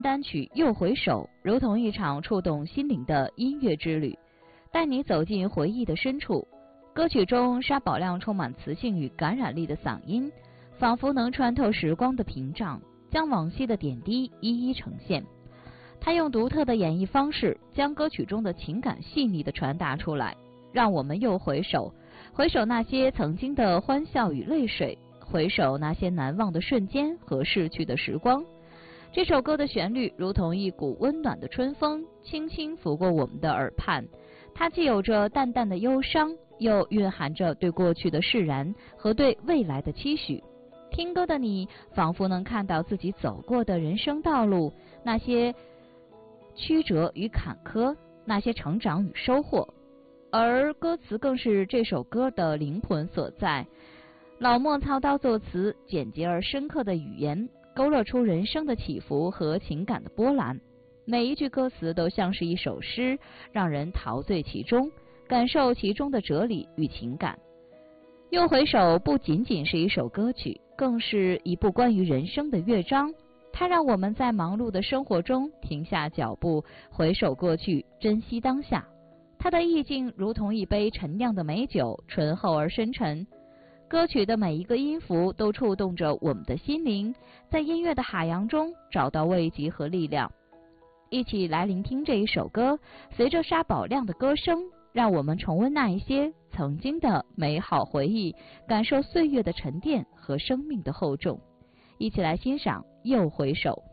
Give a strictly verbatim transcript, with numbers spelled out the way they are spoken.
单曲《又回首》如同一场触动心灵的音乐之旅，带你走进回忆的深处。歌曲中沙宝亮充满磁性与感染力的嗓音，仿佛能穿透时光的屏障，将往昔的点滴一一呈现。他用独特的演绎方式，将歌曲中的情感细腻地传达出来，让我们又回首，回首那些曾经的欢笑与泪水，回首那些难忘的瞬间和逝去的时光。这首歌的旋律如同一股温暖的春风，轻轻拂过我们的耳畔。它既有着淡淡的忧伤，又蕴含着对过去的释然和对未来的期许。听歌的你仿佛能看到自己走过的人生道路，那些曲折与坎坷，那些成长与收获。而歌词更是这首歌的灵魂所在。老莫操刀作词，简洁而深刻的语言勾勒出人生的起伏和情感的波澜，每一句歌词都像是一首诗，让人陶醉其中，感受其中的哲理与情感。又回首不仅仅是一首歌曲，更是一部关于人生的乐章。它让我们在忙碌的生活中停下脚步，回首过去，珍惜当下。它的意境如同一杯陈酿的美酒，醇厚而深沉。歌曲的每一个音符都触动着我们的心灵，在音乐的海洋中找到慰藉和力量。一起来聆听这一首歌，随着沙宝亮的歌声，让我们重温那一些曾经的美好回忆，感受岁月的沉淀和生命的厚重。一起来欣赏《又回首》。